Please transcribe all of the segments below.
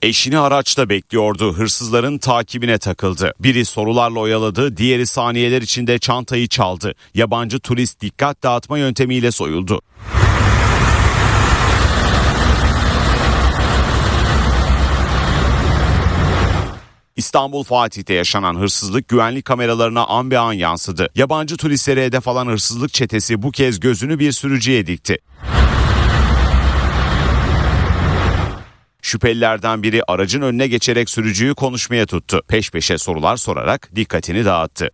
Eşini araçta bekliyordu. Hırsızların takibine takıldı. Biri sorularla oyaladı, diğeri saniyeler içinde çantayı çaldı. Yabancı turist dikkat dağıtma yöntemiyle soyuldu. İstanbul Fatih'te yaşanan hırsızlık güvenlik kameralarına an be an yansıdı. Yabancı turistlere hedef alan hırsızlık çetesi bu kez gözünü bir sürücüye dikti. Şüphelilerden biri aracın önüne geçerek sürücüyü konuşmaya tuttu. Peş peşe sorular sorarak dikkatini dağıttı.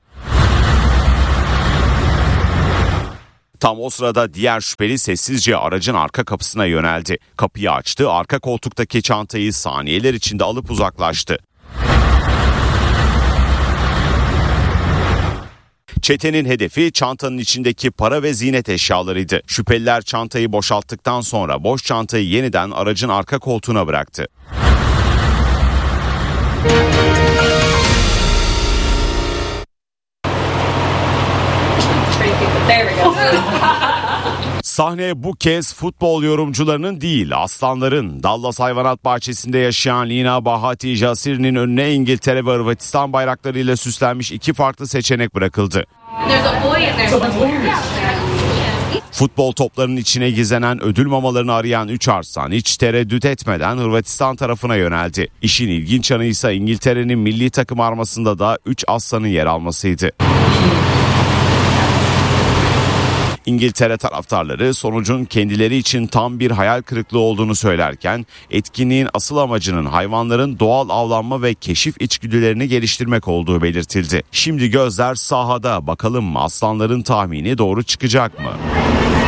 Tam o sırada diğer şüpheli sessizce aracın arka kapısına yöneldi. Kapıyı açtı, arka koltuktaki çantayı saniyeler içinde alıp uzaklaştı. Çetenin hedefi çantanın içindeki para ve ziynet eşyalarıydı. Şüpheliler çantayı boşalttıktan sonra boş çantayı yeniden aracın arka koltuğuna bıraktı. Sahne bu kez futbol yorumcularının değil, aslanların. Dallas Hayvanat Bahçesi'nde yaşayan Lina Bahati Jasir'in önüne İngiltere ve Hırvatistan bayraklarıyla süslenmiş iki farklı seçenek bırakıldı. Futbol toplarının içine gizlenen ödül mamalarını arayan 3 arslan hiç tereddüt etmeden Hırvatistan tarafına yöneldi. İşin ilginç yanı ise İngiltere'nin milli takım armasında da 3 aslanın yer almasıydı. İngiltere taraftarları sonucun kendileri için tam bir hayal kırıklığı olduğunu söylerken etkinliğin asıl amacının hayvanların doğal avlanma ve keşif içgüdülerini geliştirmek olduğu belirtildi. Şimdi gözler sahada, bakalım aslanların tahmini doğru çıkacak mı?